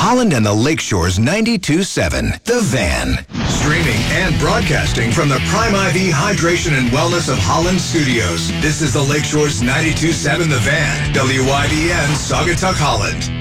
Holland and the Lakeshore's 92.7, The Van. Streaming and broadcasting from the Prime IV Hydration and Wellness of Holland studios. This is the Lakeshore's 92.7, The Van. WIBN, Saugatuck, Holland.